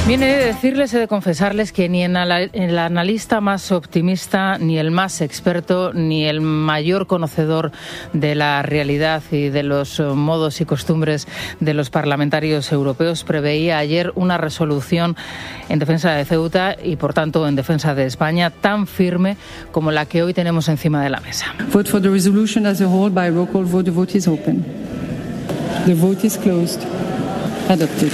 Bien, he de decirles, he de confesarles que ni el analista más optimista, ni el más experto, ni el mayor conocedor de la realidad y de los modos y costumbres de los parlamentarios europeos preveía ayer una resolución en defensa de Ceuta y, por tanto, en defensa de España tan firme como la que hoy tenemos encima de la mesa. Vote for the resolution as a whole by roll call vote. The vote is open. The vote is closed. Adopted.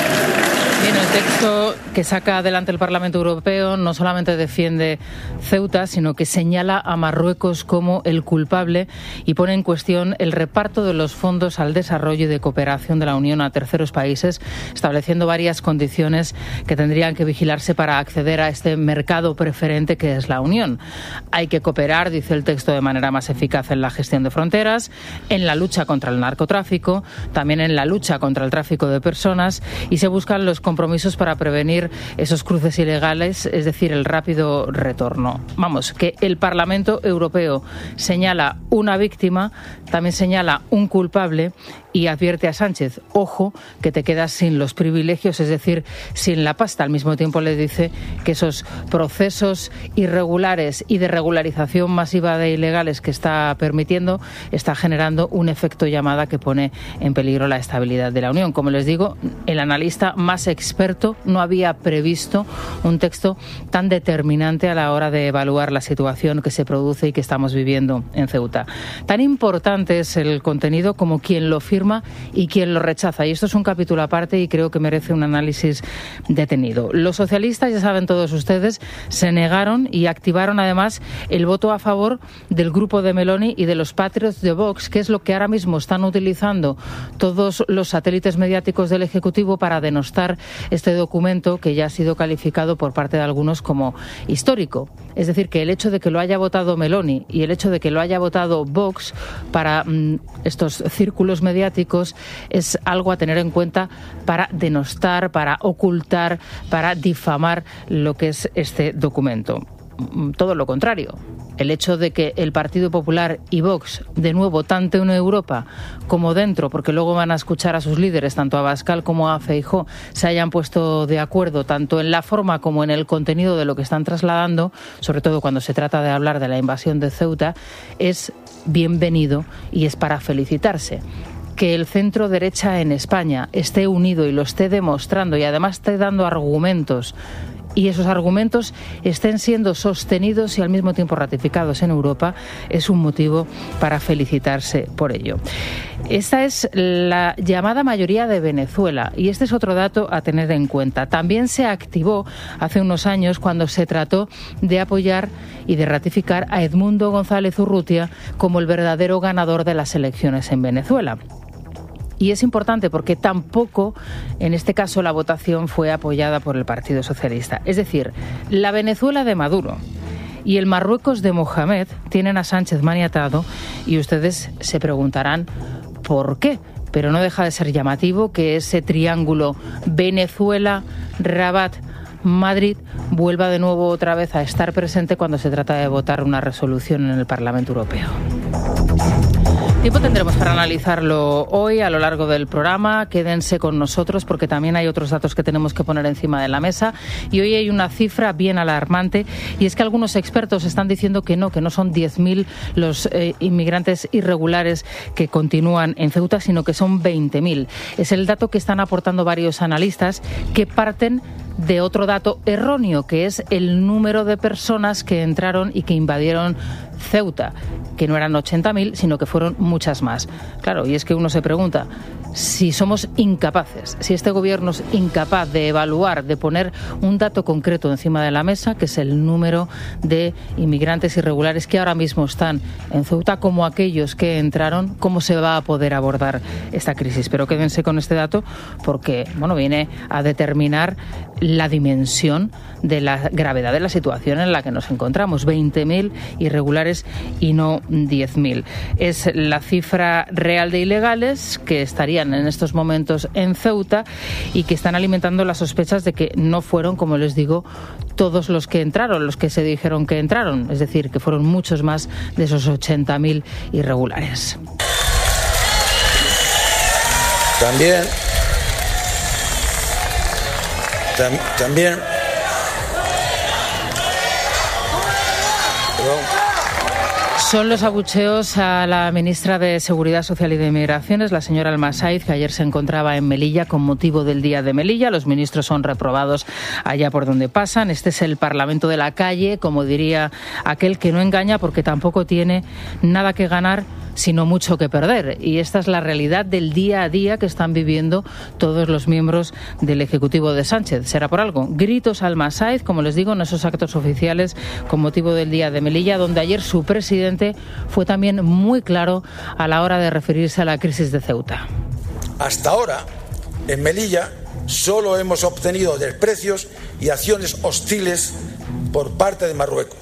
Bien, el texto que saca adelante el Parlamento Europeo no solamente defiende Ceuta, sino que señala a Marruecos como el culpable y pone en cuestión el reparto de los fondos al desarrollo y de cooperación de la Unión a terceros países, estableciendo varias condiciones que tendrían que vigilarse para acceder a este mercado preferente que es la Unión. Hay que cooperar, dice el texto, de manera más eficaz en la gestión de fronteras, en la lucha contra el narcotráfico, también en la lucha contra el tráfico de personas, y se buscan los compromisos para prevenir esos cruces ilegales, es decir, el rápido retorno. Vamos, que el Parlamento Europeo señala una víctima, también señala un culpable y advierte a Sánchez, ojo, que te quedas sin los privilegios, es decir, sin la pasta. Al mismo tiempo le dice que esos procesos irregulares y de regularización masiva de ilegales que está permitiendo está generando un efecto llamada que pone en peligro la estabilidad de la Unión. Como les digo, el analista más experto no había previsto un texto tan determinante a la hora de evaluar la situación que se produce y que estamos viviendo en Ceuta. Tan importante es el contenido como quien lo firma y quien lo rechaza. Y esto es un capítulo aparte y creo que merece un análisis detenido. Los socialistas, ya saben todos ustedes, se negaron y activaron además el voto a favor del grupo de Meloni y de los Patriots de Vox, que es lo que ahora mismo están utilizando todos los satélites mediáticos del Ejecutivo para denostar este documento que ya ha sido calificado por parte de algunos como histórico. Es decir, que el hecho de que lo haya votado Meloni y el hecho de que lo haya votado Vox para estos círculos mediáticos es algo a tener en cuenta para denostar, para ocultar, para difamar lo que es este documento. Todo lo contrario. El hecho de que el Partido Popular y Vox, de nuevo, tanto en Europa como dentro, porque luego van a escuchar a sus líderes, tanto a Abascal como a Feijóo, se hayan puesto de acuerdo tanto en la forma como en el contenido de lo que están trasladando, sobre todo cuando se trata de hablar de la invasión de Ceuta, es bienvenido y es para felicitarse. Que el centro derecha en España esté unido y lo esté demostrando y además esté dando argumentos y esos argumentos estén siendo sostenidos y al mismo tiempo ratificados en Europa es un motivo para felicitarse por ello. Esta es la llamada mayoría de Venezuela y este es otro dato a tener en cuenta. También se activó hace unos años cuando se trató de apoyar y de ratificar a Edmundo González Urrutia como el verdadero ganador de las elecciones en Venezuela. Y es importante porque tampoco, en este caso, la votación fue apoyada por el Partido Socialista. Es decir, la Venezuela de Maduro y el Marruecos de Mohamed tienen a Sánchez maniatado y ustedes se preguntarán ¿por qué? Pero no deja de ser llamativo que ese triángulo Venezuela, Rabat, Madrid vuelva de nuevo otra vez a estar presente cuando se trata de votar una resolución en el Parlamento Europeo. Tiempo tendremos para analizarlo hoy a lo largo del programa. Quédense con nosotros porque también hay otros datos que tenemos que poner encima de la mesa. Y hoy hay una cifra bien alarmante y es que algunos expertos están diciendo que no son 10.000 los inmigrantes irregulares que continúan en Ceuta, sino que son 20.000. Es el dato que están aportando varios analistas que parten de otro dato erróneo, que es el número de personas que entraron y que invadieron Ceuta, que no eran 80.000, sino que fueron muchas más. Claro, y es que uno se pregunta, si somos incapaces, si este gobierno es incapaz de evaluar, de poner un dato concreto encima de la mesa, que es el número de inmigrantes irregulares que ahora mismo están en Ceuta, como aquellos que entraron, ¿cómo se va a poder abordar esta crisis? Pero quédense con este dato porque, viene a determinar la dimensión de la gravedad de la situación en la que nos encontramos. 20.000 irregulares y no 10.000. Es la cifra real de ilegales que estarían en estos momentos en Ceuta y que están alimentando las sospechas de que no fueron, como les digo, todos los que entraron, los que se dijeron que entraron. Es decir, que fueron muchos más de esos 80.000 irregulares. También... Son los abucheos a la ministra de Seguridad Social y de Migraciones, la señora Al-Massaid, que ayer se encontraba en Melilla con motivo del Día de Melilla. Los ministros son reprobados allá por donde pasan. Este es el Parlamento de la calle, como diría aquel que no engaña, porque tampoco tiene nada que ganar, sino mucho que perder. Y esta es la realidad del día a día que están viviendo todos los miembros del Ejecutivo de Sánchez. ¿Será por algo? Gritos Al-Massaid, como les digo, en esos actos oficiales con motivo del Día de Melilla, donde ayer su presidente fue también muy claro a la hora de referirse a la crisis de Ceuta. Hasta ahora, en Melilla, solo hemos obtenido desprecios y acciones hostiles por parte de Marruecos.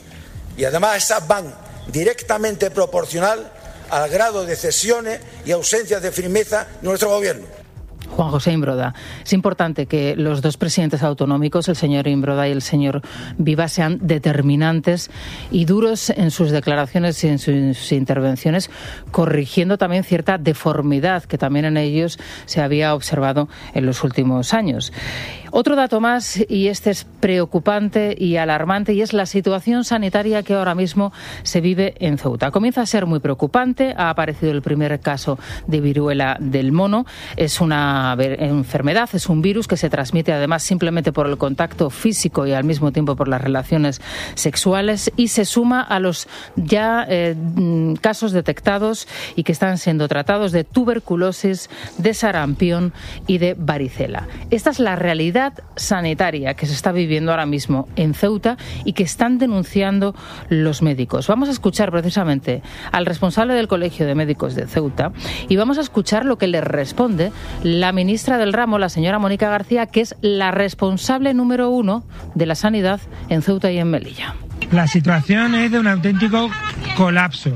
Y además esas van directamente proporcional al grado de cesiones y ausencias de firmeza de nuestro gobierno. Juan José Imbroda, es importante que los dos presidentes autonómicos, el señor Imbroda y el señor Viva, sean determinantes y duros en sus declaraciones y en sus intervenciones, corrigiendo también cierta deformidad que también en ellos se había observado en los últimos años. Otro dato más, y este es preocupante y alarmante, y es la situación sanitaria que ahora mismo se vive en Ceuta. Comienza a ser muy preocupante. Ha aparecido el primer caso de viruela del mono. Es una enfermedad, es un virus que se transmite además simplemente por el contacto físico y al mismo tiempo por las relaciones sexuales, y se suma a los ya casos detectados y que están siendo tratados de tuberculosis, de sarampión y de varicela. Esta es la realidad sanitaria que se está viviendo ahora mismo en Ceuta y que están denunciando los médicos. Vamos a escuchar precisamente al responsable del Colegio de Médicos de Ceuta y vamos a escuchar lo que le responde la ministra del ramo, la señora Mónica García, que es la responsable número 1 de la sanidad en Ceuta y en Melilla. La situación es de un auténtico colapso.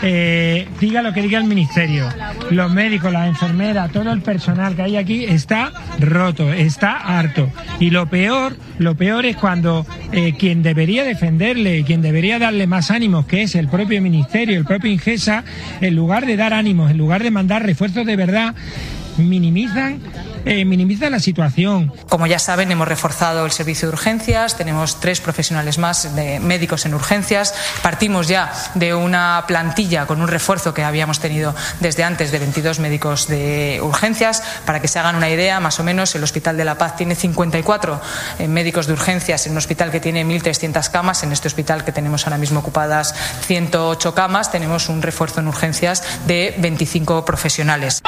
Diga lo que diga el Ministerio, los médicos, las enfermeras, todo el personal que hay aquí está roto, está harto. Y lo peor es cuando quien debería defenderle, quien debería darle más ánimos, que es el propio Ministerio, el propio Ingesa, en lugar de dar ánimos, en lugar de mandar refuerzos de verdad, minimiza la situación. Como ya saben, hemos reforzado el servicio de urgencias, tenemos 3 profesionales más de médicos en urgencias, partimos ya de una plantilla con un refuerzo que habíamos tenido desde antes de 22 médicos de urgencias. Para que se hagan una idea, más o menos el Hospital de la Paz tiene 54 médicos de urgencias en un hospital que tiene 1.300 camas. En este hospital, que tenemos ahora mismo ocupadas 108 camas, tenemos un refuerzo en urgencias de 25 profesionales.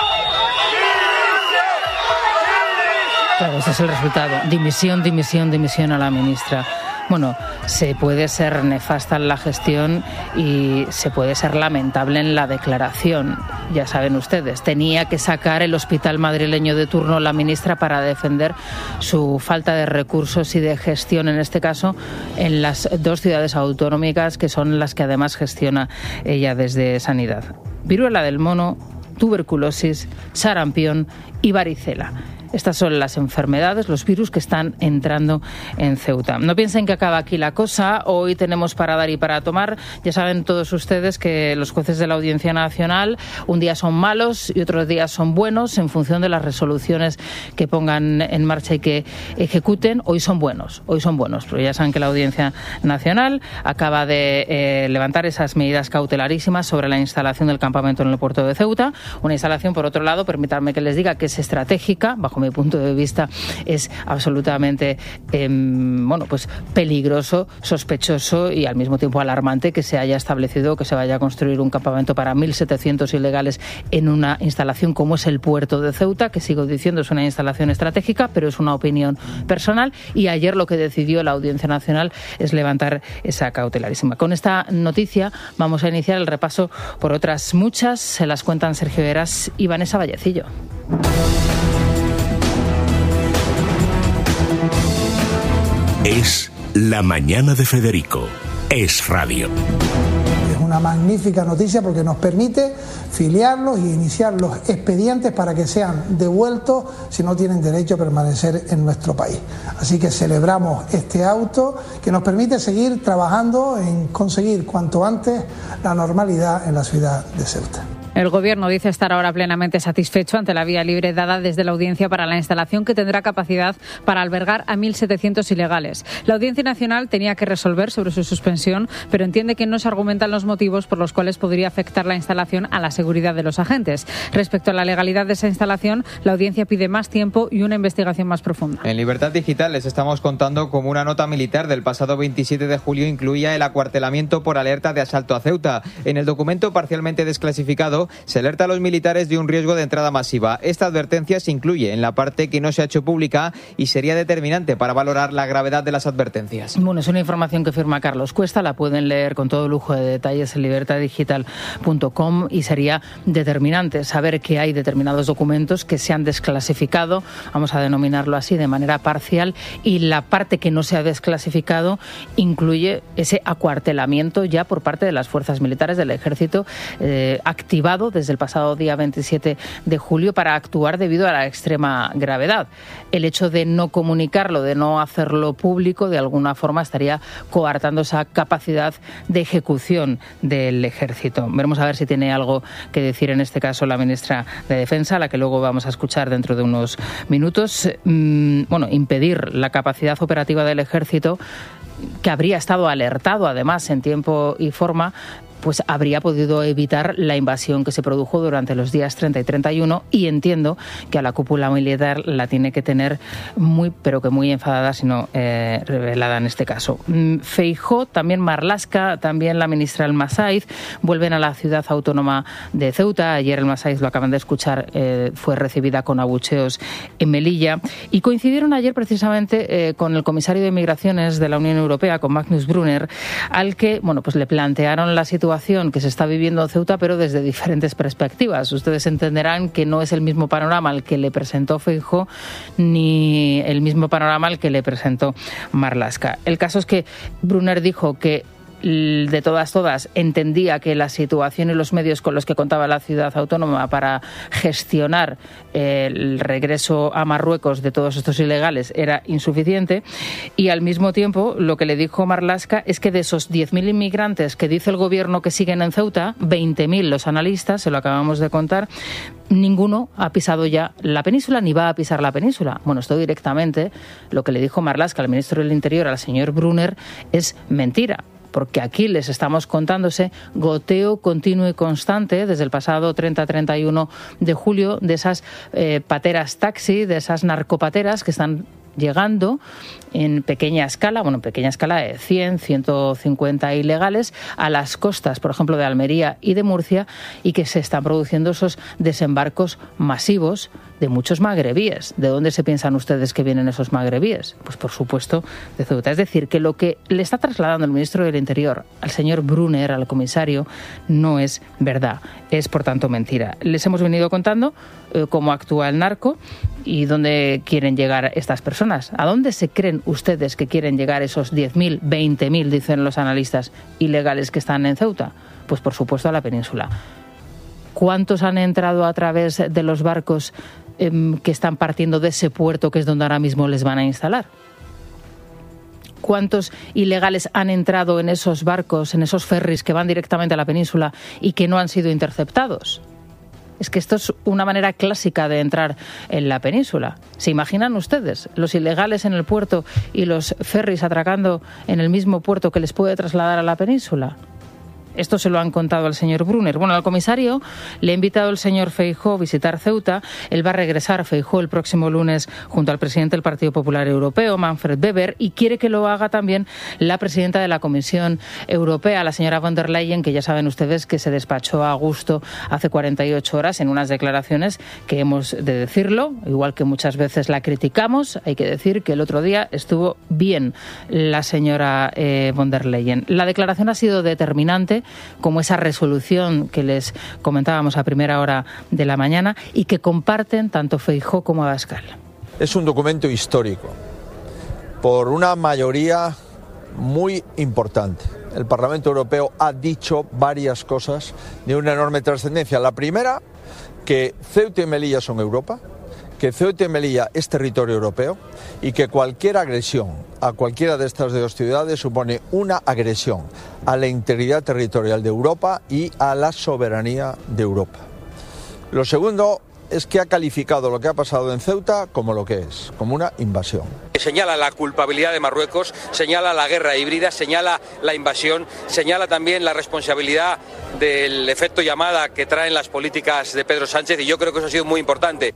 Claro, ese es el resultado. Dimisión a la ministra. Bueno, se puede ser nefasta en la gestión y se puede ser lamentable en la declaración. Ya saben ustedes, tenía que sacar el hospital madrileño de turno la ministra para defender su falta de recursos y de gestión, en este caso, en las 2 ciudades autonómicas que son las que además gestiona ella desde Sanidad. Viruela del mono, tuberculosis, sarampión y varicela. Estas son las enfermedades, los virus que están entrando en Ceuta. No piensen que acaba aquí la cosa. Hoy tenemos para dar y para tomar. Ya saben todos ustedes que los jueces de la Audiencia Nacional un día son malos y otros días son buenos en función de las resoluciones que pongan en marcha y que ejecuten. Hoy son buenos, pero ya saben que la Audiencia Nacional acaba de levantar esas medidas cautelarísimas sobre la instalación del campamento en el puerto de Ceuta. Una instalación, por otro lado, permítanme que les diga que es estratégica, bajo mi punto de vista es absolutamente peligroso, sospechoso y al mismo tiempo alarmante que se haya establecido que se vaya a construir un campamento para 1.700 ilegales en una instalación como es el puerto de Ceuta, que sigo diciendo es una instalación estratégica, pero es una opinión personal, y ayer lo que decidió la Audiencia Nacional es levantar esa cautelarísima. Con esta noticia vamos a iniciar el repaso por otras muchas, se las cuentan Sergio Heras y Vanessa Vallecillo. Es La Mañana de Federico. Es radio. Es una magnífica noticia porque nos permite filiarlos y iniciar los expedientes para que sean devueltos si no tienen derecho a permanecer en nuestro país. Así que celebramos este auto que nos permite seguir trabajando en conseguir cuanto antes la normalidad en la ciudad de Ceuta. El Gobierno dice estar ahora plenamente satisfecho ante la vía libre dada desde la audiencia para la instalación, que tendrá capacidad para albergar a 1.700 ilegales. La Audiencia Nacional tenía que resolver sobre su suspensión, pero entiende que no se argumentan los motivos por los cuales podría afectar la instalación a la seguridad de los agentes. Respecto a la legalidad de esa instalación, la audiencia pide más tiempo y una investigación más profunda. En Libertad Digital les estamos contando cómo una nota militar del pasado 27 de julio incluía el acuartelamiento por alerta de asalto a Ceuta. En el documento parcialmente desclasificado se alerta a los militares de un riesgo de entrada masiva. Esta advertencia se incluye en la parte que no se ha hecho pública y sería determinante para valorar la gravedad de las advertencias. Bueno, es una información que firma Carlos Cuesta, la pueden leer con todo lujo de detalles en libertaddigital.com y sería determinante saber que hay determinados documentos que se han desclasificado, vamos a denominarlo así, de manera parcial, y la parte que no se ha desclasificado incluye ese acuartelamiento ya por parte de las fuerzas militares del Ejército activado desde el pasado día 27 de julio para actuar debido a la extrema gravedad. El hecho de no comunicarlo, de no hacerlo público, de alguna forma estaría coartando esa capacidad de ejecución del Ejército. Veremos a ver si tiene algo que decir en este caso la ministra de Defensa, a la que luego vamos a escuchar dentro de unos minutos. Impedir la capacidad operativa del Ejército, que habría estado alertado además en tiempo y forma, pues habría podido evitar la invasión que se produjo durante los días 30 y 31, y entiendo que a la cúpula militar la tiene que tener muy enfadada, si no revelada en este caso. Feijóo, también Marlaska, también la ministra El Masaiz vuelven a la ciudad autónoma de Ceuta. Ayer El Masaiz, lo acaban de escuchar, fue recibida con abucheos en Melilla, y coincidieron ayer precisamente con el comisario de Migraciones de la Unión Europea, con Magnus Brunner, al que le plantearon la situación que se está viviendo en Ceuta, pero desde diferentes perspectivas. Ustedes entenderán que no es el mismo panorama al que le presentó Feijóo ni el mismo panorama al que le presentó Marlaska. El caso es que Brunner dijo que de todas entendía que la situación y los medios con los que contaba la ciudad autónoma para gestionar el regreso a Marruecos de todos estos ilegales era insuficiente, y al mismo tiempo lo que le dijo Marlaska es que de esos 10.000 inmigrantes que dice el gobierno que siguen en Ceuta, 20.000 los analistas, se lo acabamos de contar, ninguno ha pisado ya la península ni va a pisar la península. Bueno, esto directamente, lo que le dijo Marlaska al ministro del Interior, al señor Brunner, es mentira, porque aquí les estamos contándose goteo continuo y constante desde el pasado 30-31 de julio de esas pateras taxi, de esas narcopateras que están llegando en pequeña escala de 100, 150 ilegales a las costas, por ejemplo, de Almería y de Murcia, y que se están produciendo esos desembarcos masivos de muchos magrebíes. ¿De dónde se piensan ustedes que vienen esos magrebíes? Pues por supuesto de Ceuta. Es decir, que lo que le está trasladando el ministro del Interior al señor Brunner, al comisario, no es verdad, es por tanto mentira. Les hemos venido contando cómo actúa el narco y dónde quieren llegar estas personas. ¿A dónde se creen ustedes que quieren llegar esos 10.000, 20.000, dicen los analistas, ilegales que están en Ceuta? Pues por supuesto a la península. ¿Cuántos han entrado a través de los barcos que están partiendo de ese puerto que es donde ahora mismo les van a instalar? ¿Cuántos ilegales han entrado en esos barcos, en esos ferries que van directamente a la península y que no han sido interceptados? Es que esto es una manera clásica de entrar en la península. ¿Se imaginan ustedes los ilegales en el puerto y los ferries atracando en el mismo puerto que les puede trasladar a la península? Esto se lo han contado al señor Brunner. Bueno, al comisario le ha invitado el señor Feijóo a visitar Ceuta. Él va a regresar, Feijóo, el próximo lunes junto al presidente del Partido Popular Europeo, Manfred Weber, y quiere que lo haga también la presidenta de la Comisión Europea, la señora von der Leyen, que ya saben ustedes que se despachó a gusto hace 48 horas en unas declaraciones que hemos de decirlo, igual que muchas veces la criticamos, hay que decir que el otro día estuvo bien la señora von der Leyen. La declaración ha sido determinante, como esa resolución que les comentábamos a primera hora de la mañana y que comparten tanto Feijóo como Abascal. Es un documento histórico por una mayoría muy importante. El Parlamento Europeo ha dicho varias cosas de una enorme trascendencia. La primera, que Ceuta y Melilla son Europa, que Ceuta y Melilla es territorio europeo y que cualquier agresión a cualquiera de estas dos ciudades supone una agresión a la integridad territorial de Europa y a la soberanía de Europa. Lo segundo es que ha calificado lo que ha pasado en Ceuta como lo que es, como una invasión. Señala la culpabilidad de Marruecos, señala la guerra híbrida, señala la invasión, señala también la responsabilidad del efecto llamada que traen las políticas de Pedro Sánchez, y yo creo que eso ha sido muy importante.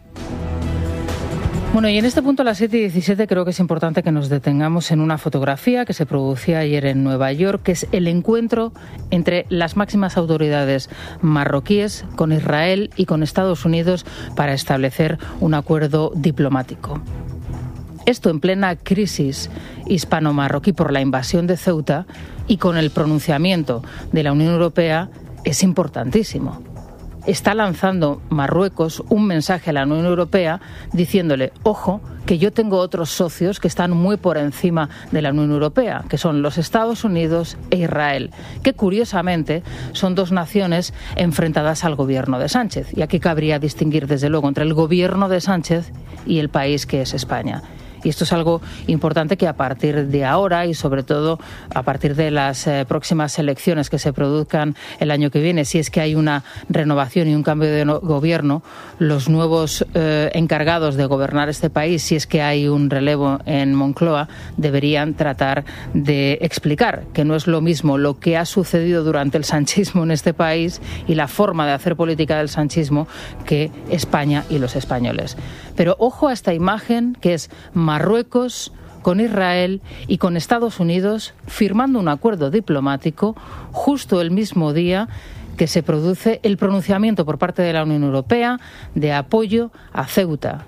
Bueno, y en este punto, a las 7:17, creo que es importante que nos detengamos en una fotografía que se producía ayer en Nueva York, que es el encuentro entre las máximas autoridades marroquíes con Israel y con Estados Unidos para establecer un acuerdo diplomático. Esto en plena crisis hispano-marroquí por la invasión de Ceuta y con el pronunciamiento de la Unión Europea es importantísimo. Está lanzando Marruecos un mensaje a la Unión Europea diciéndole, ojo, que yo tengo otros socios que están muy por encima de la Unión Europea, que son los Estados Unidos e Israel, que curiosamente son dos naciones enfrentadas al gobierno de Sánchez. Y aquí cabría distinguir desde luego entre el gobierno de Sánchez y el país que es España. Y esto es algo importante que a partir de ahora y sobre todo a partir de las próximas elecciones que se produzcan el año que viene, si es que hay una renovación y un cambio de gobierno, los nuevos encargados de gobernar este país, si es que hay un relevo en Moncloa, deberían tratar de explicar que no es lo mismo lo que ha sucedido durante el sanchismo en este país y la forma de hacer política del sanchismo que España y los españoles. Pero ojo a esta imagen que es Marruecos con Israel y con Estados Unidos firmando un acuerdo diplomático justo el mismo día que se produce el pronunciamiento por parte de la Unión Europea de apoyo a Ceuta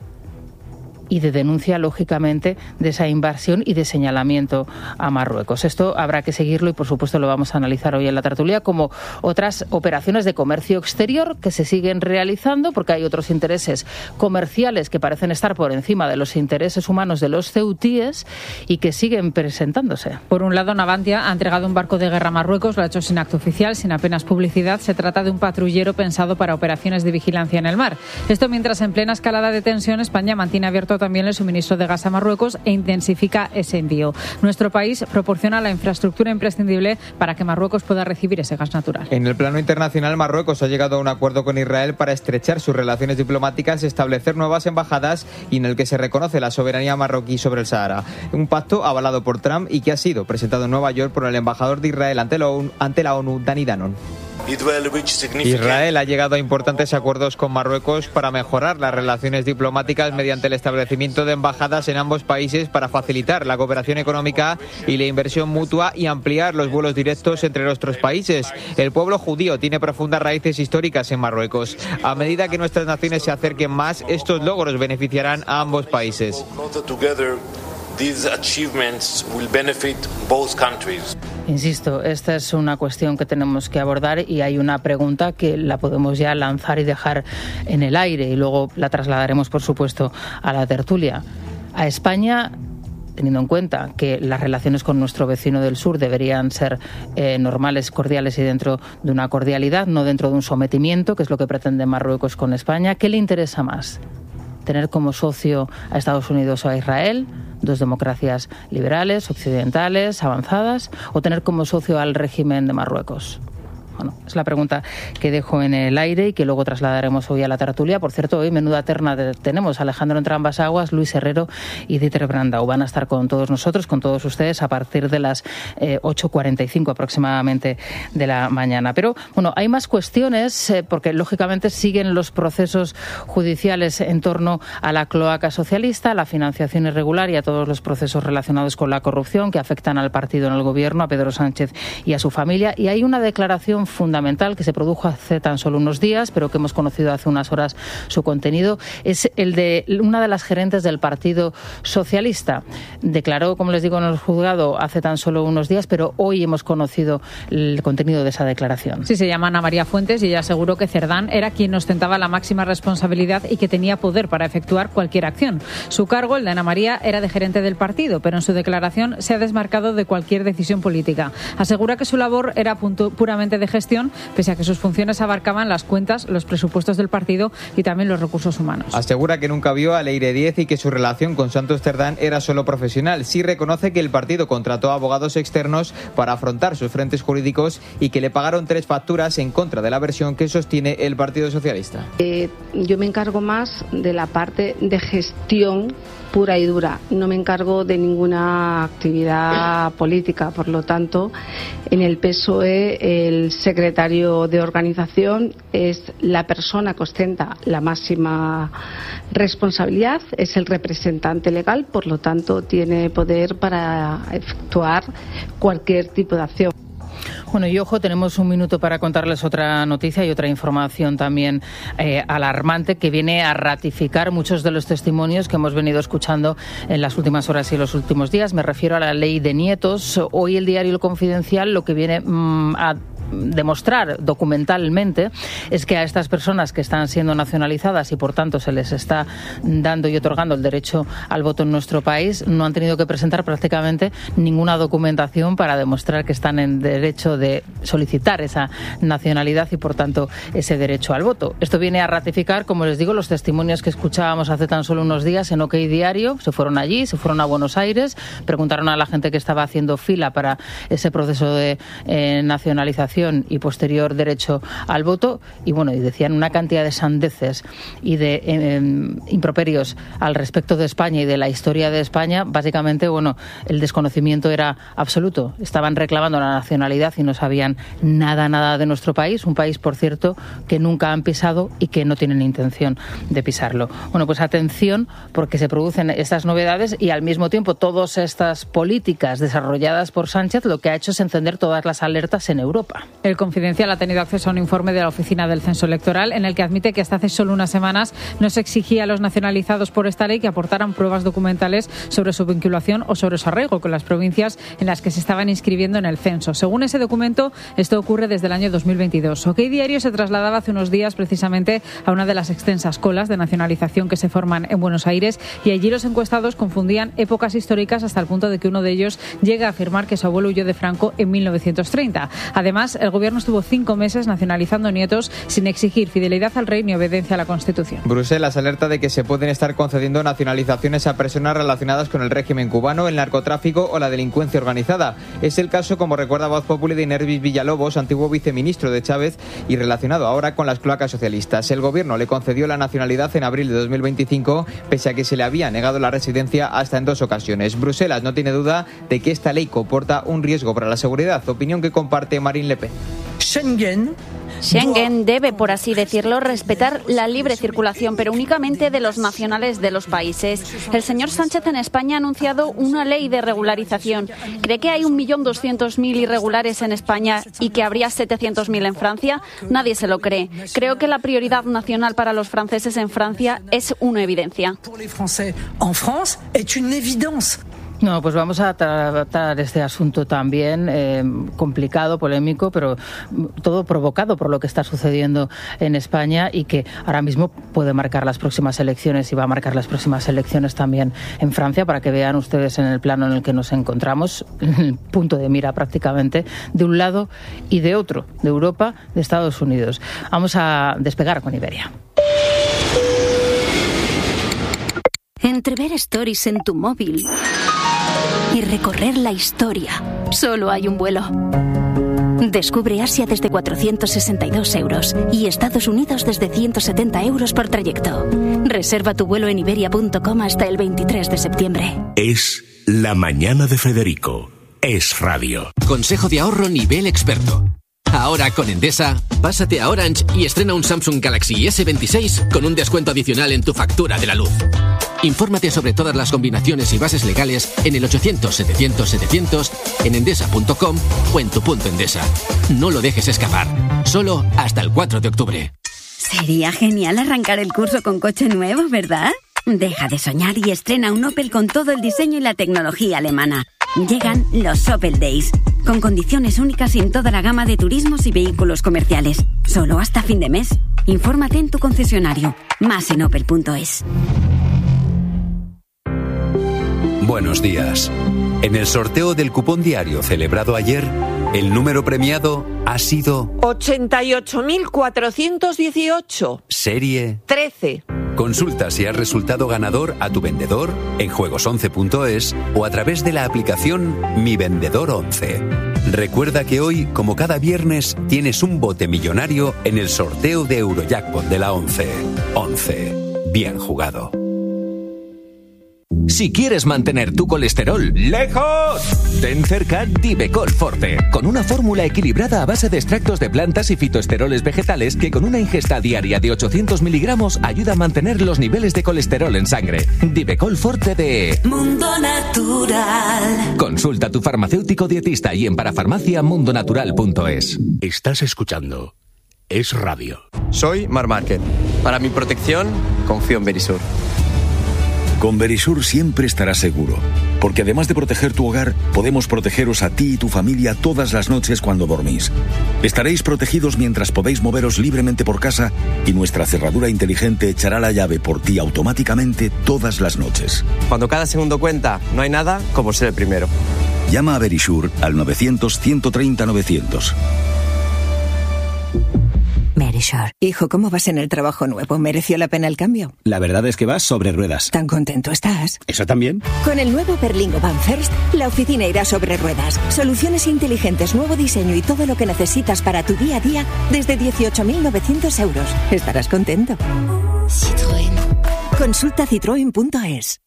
y de denuncia, lógicamente, de esa invasión y de señalamiento a Marruecos. Esto habrá que seguirlo y, por supuesto, lo vamos a analizar hoy en la tertulia, como otras operaciones de comercio exterior que se siguen realizando, porque hay otros intereses comerciales que parecen estar por encima de los intereses humanos de los ceutíes y que siguen presentándose. Por un lado, Navantia ha entregado un barco de guerra a Marruecos, lo ha hecho sin acto oficial, sin apenas publicidad. Se trata de un patrullero pensado para operaciones de vigilancia en el mar. Esto mientras, en plena escalada de tensión, España mantiene abierto también el suministro de gas a Marruecos e intensifica ese envío. Nuestro país proporciona la infraestructura imprescindible para que Marruecos pueda recibir ese gas natural. En el plano internacional, Marruecos ha llegado a un acuerdo con Israel para estrechar sus relaciones diplomáticas, establecer nuevas embajadas y en el que se reconoce la soberanía marroquí sobre el Sahara. Un pacto avalado por Trump y que ha sido presentado en Nueva York por el embajador de Israel ante la ONU, Dani Danon. Israel ha llegado a importantes acuerdos con Marruecos para mejorar las relaciones diplomáticas mediante el establecimiento de embajadas en ambos países para facilitar la cooperación económica y la inversión mutua y ampliar los vuelos directos entre nuestros países. El pueblo judío tiene profundas raíces históricas en Marruecos. A medida que nuestras naciones se acerquen más, estos logros beneficiarán a ambos países. Insisto, esta es una cuestión que tenemos que abordar y hay una pregunta que la podemos ya lanzar y dejar en el aire y luego la trasladaremos, por supuesto, a la tertulia. A España, teniendo en cuenta que las relaciones con nuestro vecino del sur deberían ser normales, cordiales y dentro de una cordialidad, no dentro de un sometimiento, que es lo que pretende Marruecos con España, ¿qué le interesa más? ¿Tener como socio a Estados Unidos o a Israel, dos democracias liberales, occidentales, avanzadas, o tener como socio al régimen de Marruecos? Bueno, es la pregunta que dejo en el aire y que luego trasladaremos hoy a la tertulia. Por cierto, hoy menuda terna tenemos. Alejandro entre ambas aguas, Luis Herrero y Dieter Brandau van a estar con todos nosotros, con todos ustedes, a partir de las 8:45 aproximadamente de la mañana. Pero, bueno, hay más cuestiones porque, lógicamente, siguen los procesos judiciales en torno a la cloaca socialista, a la financiación irregular y a todos los procesos relacionados con la corrupción que afectan al partido en el gobierno, a Pedro Sánchez y a su familia. Y hay una declaración fundamental que se produjo hace tan solo unos días, pero que hemos conocido hace unas horas su contenido, es el de una de las gerentes del Partido Socialista. Declaró, como les digo, en el juzgado hace tan solo unos días, pero hoy hemos conocido el contenido de esa declaración. Sí, se llama Ana María Fuentes y ella aseguró que Cerdán era quien ostentaba la máxima responsabilidad y que tenía poder para efectuar cualquier acción. Su cargo, el de Ana María, era de gerente del partido, pero en su declaración se ha desmarcado de cualquier decisión política. Asegura que su labor era puramente de gestión gestión, pese a que sus funciones abarcaban las cuentas, los presupuestos del partido y también los recursos humanos. Asegura que nunca vio a Leire Díez y que su relación con Santos Cerdán era solo profesional. Sí reconoce que el partido contrató a abogados externos para afrontar sus frentes jurídicos y que le pagaron 3 facturas en contra de la versión que sostiene el Partido Socialista. Yo me encargo más de la parte de gestión pura y dura. No me encargo de ninguna actividad política. Por lo tanto, en el PSOE el secretario de organización es la persona que ostenta la máxima responsabilidad, es el representante legal, por lo tanto tiene poder para efectuar cualquier tipo de acción. Bueno, y ojo, tenemos un minuto para contarles otra noticia y otra información también alarmante que viene a ratificar muchos de los testimonios que hemos venido escuchando en las últimas horas y los últimos días. Me refiero a la ley de nietos. Hoy el diario El Confidencial lo que viene a demostrar documentalmente es que a estas personas que están siendo nacionalizadas y por tanto se les está dando y otorgando el derecho al voto en nuestro país, no han tenido que presentar prácticamente ninguna documentación para demostrar que están en derecho de solicitar esa nacionalidad y por tanto ese derecho al voto. Esto viene a ratificar, como les digo, los testimonios que escuchábamos hace tan solo unos días en OK Diario. Se fueron allí, se fueron a Buenos Aires, preguntaron a la gente que estaba haciendo fila para ese proceso de nacionalización y posterior derecho al voto y bueno, y decían una cantidad de sandeces y de improperios al respecto de España y de la historia de España. Básicamente, bueno, el desconocimiento era absoluto. Estaban reclamando la nacionalidad y no sabían nada de nuestro país, un país, por cierto, que nunca han pisado y que no tienen intención de pisarlo. Bueno, pues atención, porque se producen estas novedades y al mismo tiempo todas estas políticas desarrolladas por Sánchez lo que ha hecho es encender todas las alertas en Europa. El Confidencial ha tenido acceso a un informe de la Oficina del Censo Electoral en el que admite que hasta hace solo unas semanas no se exigía a los nacionalizados por esta ley que aportaran pruebas documentales sobre su vinculación o sobre su arraigo con las provincias en las que se estaban inscribiendo en el censo. Según ese documento, esto ocurre desde el año 2022. OK Diario se trasladaba hace unos días precisamente a una de las extensas colas de nacionalización que se forman en Buenos Aires y allí los encuestados confundían épocas históricas hasta el punto de que uno de ellos llega a afirmar que su abuelo huyó de Franco en 1930. Además, el gobierno estuvo 5 meses nacionalizando nietos sin exigir fidelidad al rey ni obediencia a la Constitución. Bruselas alerta de que se pueden estar concediendo nacionalizaciones a personas relacionadas con el régimen cubano, el narcotráfico o la delincuencia organizada. Es el caso, como recuerda Voz Populi, de Nervis Villalobos, antiguo viceministro de Chávez y relacionado ahora con las cloacas socialistas. El gobierno le concedió la nacionalidad en abril de 2025, pese a que se le había negado la residencia hasta en 2 ocasiones. Bruselas no tiene duda de que esta ley comporta un riesgo para la seguridad, opinión que comparte Marine Le Pen. Schengen debe, por así decirlo, respetar la libre circulación, pero únicamente de los nacionales de los países. El señor Sánchez en España ha anunciado una ley de regularización. ¿Cree que hay 1.200.000 irregulares en España y que habría 700.000 en Francia? Nadie se lo cree. Creo que la prioridad nacional para los franceses en Francia es una evidencia. No, pues vamos a tratar este asunto también complicado, polémico, pero todo provocado por lo que está sucediendo en España y que ahora mismo puede marcar las próximas elecciones y va a marcar las próximas elecciones también en Francia, para que vean ustedes en el plano en el que nos encontramos, en el punto de mira prácticamente de un lado y de otro, de Europa, de Estados Unidos. Vamos a despegar con Iberia. Entre ver stories en tu móvil y recorrer la historia, solo hay un vuelo. Descubre Asia desde 462 euros y Estados Unidos desde 170 euros por trayecto. Reserva tu vuelo en iberia.com hasta el 23 de septiembre. Es La Mañana de Federico. Es radio. Consejo de ahorro nivel experto. Ahora con Endesa, pásate a Orange y estrena un Samsung Galaxy S26 con un descuento adicional en tu factura de la luz. Infórmate sobre todas las combinaciones y bases legales en el 800-700-700, en endesa.com o en tu punto Endesa. No lo dejes escapar. Solo hasta el 4 de octubre. Sería genial arrancar el curso con coche nuevo, ¿verdad? Deja de soñar y estrena un Opel con todo el diseño y la tecnología alemana. Llegan los Opel Days, con condiciones únicas en toda la gama de turismos y vehículos comerciales. Solo hasta fin de mes. Infórmate en tu concesionario. Más en opel.es. Buenos días. En el sorteo del cupón diario celebrado ayer, el número premiado ha sido 88.418. Serie 13. Consulta si has resultado ganador a tu vendedor en juegos11.es o a través de la aplicación Mi Vendedor 11. Recuerda que hoy, como cada viernes, tienes un bote millonario en el sorteo de Eurojackpot de la 11. 11. Bien jugado. Si quieres mantener tu colesterol lejos, ten cerca Divecol Forte, con una fórmula equilibrada a base de extractos de plantas y fitoesteroles vegetales que con una ingesta diaria de 800 miligramos ayuda a mantener los niveles de colesterol en sangre. Divecol Forte de Mundo Natural. Consulta a tu farmacéutico dietista y en parafarmaciamundonatural.es. Estás escuchando Es Radio. Soy Mar Márquez. Para mi protección, confío en Verisur. Con Verisur siempre estarás seguro, porque además de proteger tu hogar, podemos protegeros a ti y tu familia todas las noches cuando dormís. Estaréis protegidos mientras podéis moveros libremente por casa y nuestra cerradura inteligente echará la llave por ti automáticamente todas las noches. Cuando cada segundo cuenta, no hay nada como ser el primero. Llama a Verisur al 900-130-900. Verisur. Hijo, ¿cómo vas en el trabajo nuevo? ¿Mereció la pena el cambio? La verdad es que vas sobre ruedas. ¿Tan contento estás? ¿Eso también? Con el nuevo Berlingo Van First, la oficina irá sobre ruedas. Soluciones inteligentes, nuevo diseño y todo lo que necesitas para tu día a día desde 18.900 euros. Estarás contento. Citroën. Consulta citroen.es.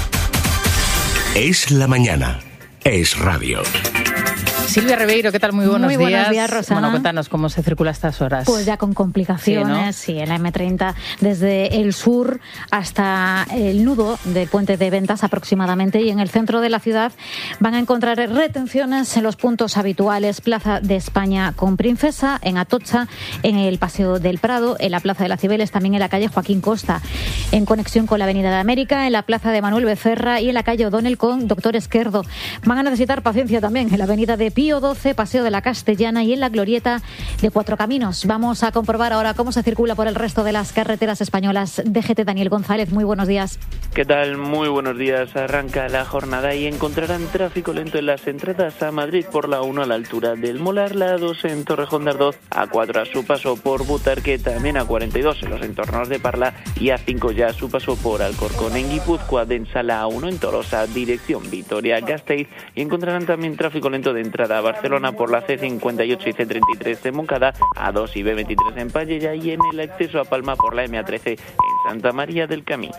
Es la mañana. Es Radio. Silvia Ribeiro, ¿qué tal? Muy buenos días. Muy buenos días, Rosana. Bueno, cuéntanos cómo se circula a estas horas. Pues ya con complicaciones, sí, en la M30, desde el sur hasta el nudo del puente de Ventas aproximadamente, y en el centro de la ciudad van a encontrar retenciones en los puntos habituales: Plaza de España con Princesa, en Atocha, en el Paseo del Prado, en la Plaza de las Cibeles, también en la calle Joaquín Costa, en conexión con la Avenida de América, en la Plaza de Manuel Becerra y en la calle O'Donnell con Doctor Esquerdo. Van a necesitar paciencia también en la Avenida de Pío XII, Paseo de la Castellana y en la glorieta de Cuatro Caminos. Vamos a comprobar ahora cómo se circula por el resto de las carreteras españolas. DGT Daniel González, muy buenos días. ¿Qué tal? Muy buenos días. Arranca la jornada y encontrarán tráfico lento en las entradas a Madrid por la 1 a la altura del Molar, la 2 en Torrejón de Ardoz, A4 a su paso por Butarque, también A42 en los entornos de Parla y A5 ya a su paso por Alcorcón. En Guipúzcoa, densa la A1 en Tolosa, dirección Vitoria-Gasteiz, y encontrarán también tráfico lento de entrada a Barcelona por la C58 y C33 en Moncada, A2 y B23 en Pallella y en el acceso a Palma por la MA13 en Santa María del Camí.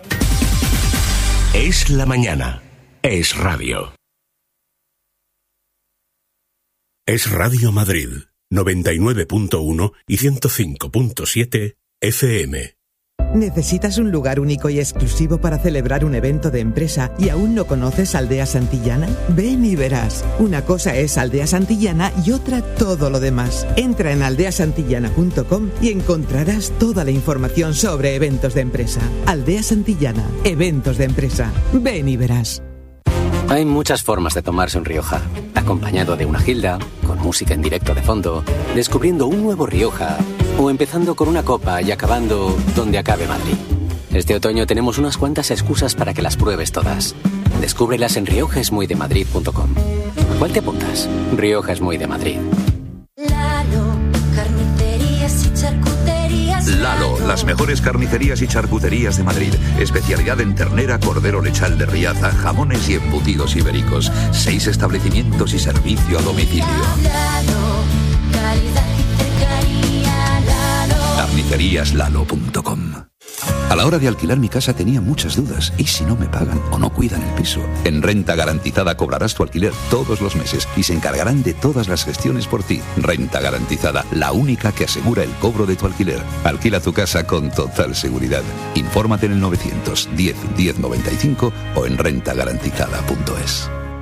Es la mañana. Es Radio. Es Radio Madrid, 99.1 y 105.7 FM. ¿Necesitas un lugar único y exclusivo para celebrar un evento de empresa y aún no conoces Aldea Santillana? Ven y verás. Una cosa es Aldea Santillana y otra todo lo demás. Entra en aldeasantillana.com y encontrarás toda la información sobre eventos de empresa. Aldea Santillana, eventos de empresa. Ven y verás. Hay muchas formas de tomarse un Rioja. Acompañado de una gilda, con música en directo de fondo, descubriendo un nuevo Rioja, o empezando con una copa y acabando donde acabe Madrid. Este otoño tenemos unas cuantas excusas para que las pruebes todas. Descúbrelas en riojaesmuydemadrid.com. ¿A cuál te apuntas? Rioja es muy de Madrid. Lalo, las mejores carnicerías y charcuterías de Madrid. Especialidad en ternera, cordero lechal de Riaza, jamones y embutidos ibéricos. 6 establecimientos y servicio a domicilio. Carniceríaslalo.com. A la hora de alquilar mi casa tenía muchas dudas. ¿Y si no me pagan o no cuidan el piso? En Renta Garantizada cobrarás tu alquiler todos los meses y se encargarán de todas las gestiones por ti. Renta Garantizada, la única que asegura el cobro de tu alquiler. Alquila tu casa con total seguridad. Infórmate en el 910 1095 o en rentagarantizada.es.